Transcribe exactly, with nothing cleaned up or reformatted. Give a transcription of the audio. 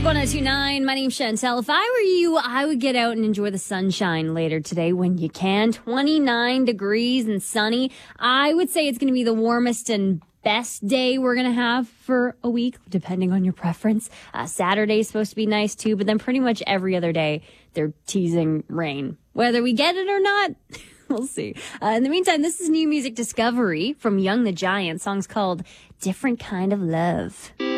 one oh two point nine. My name's Chantel. If I were you, I would get out and enjoy the sunshine later today when you can. twenty-nine degrees and sunny. I would say it's going to be the warmest and best day we're going to have for a week, depending on your preference. Uh, Saturday's supposed to be nice too, but then pretty much every other day they're teasing rain. Whether we get it or not, we'll see. Uh, in the meantime, this is new music discovery from Young the Giant. Song's called Different Kind of Love.